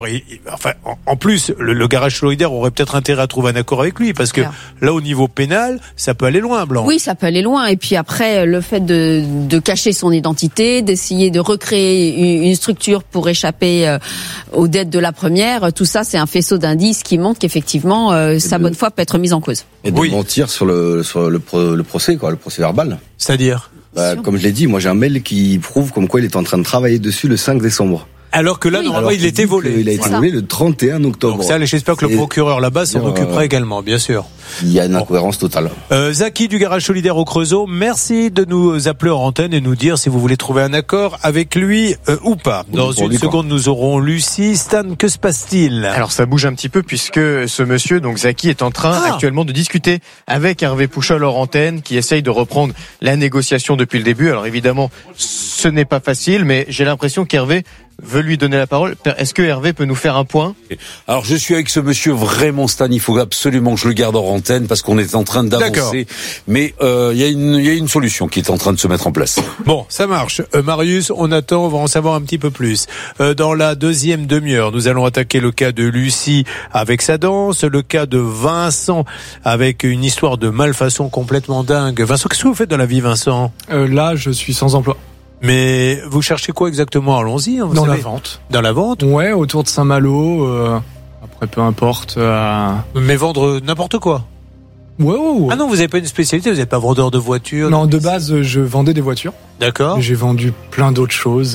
Oui, enfin, en plus, le garage solidaire aurait peut-être intérêt à trouver un accord avec lui, parce que là, au niveau pénal, ça peut aller loin, Blanc. Oui, ça peut aller loin. Et puis après, le fait de cacher son identité, d'essayer de recréer une structure pour échapper aux dettes de la première, tout ça, c'est un faisceau d'indices qui montre qu'effectivement, sa bonne foi peut être mise en cause. Et de mentir sur le procès, quoi, le procès verbal. C'est-à-dire? Comme je l'ai dit, moi j'ai un mail qui prouve comme quoi il est en train de travailler dessus le 5 décembre. Alors que là, normalement, il était volé. Il a été volé le 31 octobre. Donc ça, j'espère que le procureur là-bas s'en occupera également, bien sûr. Il y a une incohérence totale. Zaki du garage solidaire au Creusot, merci de nous appeler en antenne et nous dire si vous voulez trouver un accord avec lui ou pas. Dans une seconde, nous aurons Lucie. Stan, que se passe-t-il? Alors ça bouge un petit peu puisque ce monsieur, donc Zaki, est en train actuellement de discuter avec Hervé Pouchol hors antenne, qui essaye de reprendre la négociation depuis le début. Alors évidemment, ce n'est pas facile, mais j'ai l'impression qu'Hervé veut lui donner la parole. Est-ce que Hervé peut nous faire un point? Alors je suis avec ce monsieur vraiment, Stan, il faut absolument que je le garde hors antenne parce qu'on est en train d'avancer. Mais il y a une solution qui est en train de se mettre en place. Bon, ça marche. Marius, on attend, on va en savoir un petit peu plus. Dans la deuxième demi-heure, nous allons attaquer le cas de Lucie avec sa danse, le cas de Vincent avec une histoire de malfaçon complètement dingue. Vincent, qu'est-ce que vous faites dans la vie, Vincent? Là, je suis sans emploi. Mais vous cherchez quoi exactement? Allons-y. Dans la vente. Dans la vente? Ouais, autour de Saint-Malo. Après, peu importe. Mais vendre n'importe quoi? Ouais. Ah non, vous n'avez pas une spécialité? Vous n'êtes pas vendeur de voitures? Non, de base, je vendais des voitures. D'accord. J'ai vendu plein d'autres choses.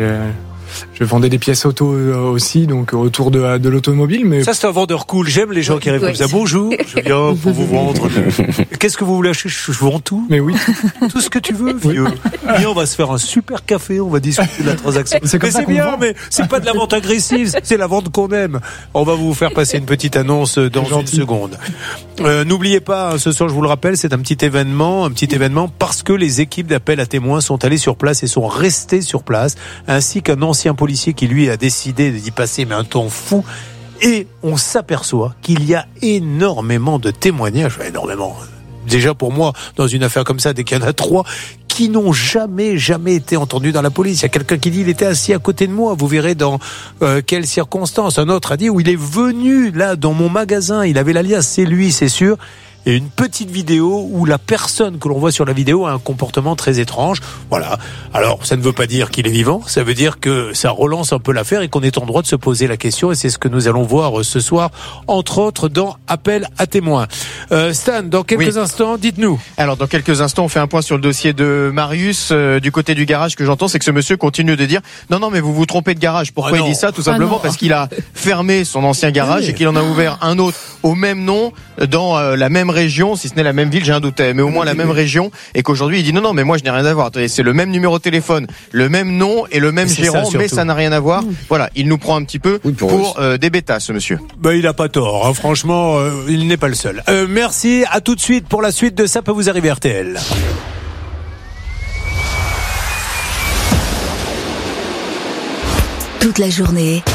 Je vendais des pièces auto aussi, donc autour de l'automobile. Mais ça, c'est un vendeur cool. J'aime les gens qui arrivent comme ça. Bonjour, je viens pour vous vendre. Qu'est-ce que vous voulez acheter? Je vends tout. Mais oui. Tout ce que tu veux, vieux. Viens, on va se faire un super café, on va discuter de la transaction. C'est bien, mais c'est pas de la vente agressive, c'est la vente qu'on aime. On va vous faire passer une petite annonce dans une seconde. N'oubliez pas, ce soir, je vous le rappelle, c'est un petit événement parce que les équipes d'appel à témoins sont allées sur place et sont restées sur place, ainsi qu'un ancien policier qui lui a décidé d'y passer mais un temps fou, et on s'aperçoit qu'il y a énormément de témoignages, déjà pour moi dans une affaire comme ça, dès qu'il y en a 3 qui n'ont jamais été entendus dans la police. Il y a quelqu'un qui dit il était assis à côté de moi, vous verrez dans quelles circonstances. Un autre a dit où il est venu là dans mon magasin, il avait l'alias, c'est lui, c'est sûr. Et une petite vidéo où la personne que l'on voit sur la vidéo a un comportement très étrange. Voilà. Alors, ça ne veut pas dire qu'il est vivant, ça veut dire que ça relance un peu l'affaire et qu'on est en droit de se poser la question, et c'est ce que nous allons voir ce soir, entre autres dans Appel à témoins. Stan, dans quelques instants, dites-nous. Alors, dans quelques instants, on fait un point sur le dossier de Marius. Du côté du garage, que j'entends, c'est que ce monsieur continue de dire non, mais vous vous trompez de garage. Pourquoi il dit ça? Tout simplement parce qu'il a fermé son ancien garage et qu'il en a ouvert un autre au même nom, dans la même région, si ce n'est la même ville, j'ai un doute, mais au moins la même région, et qu'aujourd'hui il dit non, mais moi je n'ai rien à voir. Attendez, c'est le même numéro de téléphone, le même nom et le même gérant, mais ça n'a rien à voir. Voilà, il nous prend un petit peu pour des bêtas, ce monsieur. Il a pas tort, hein. Franchement, il n'est pas le seul. Merci, à tout de suite pour la suite de Ça peut vous arriver RTL. Toute la journée,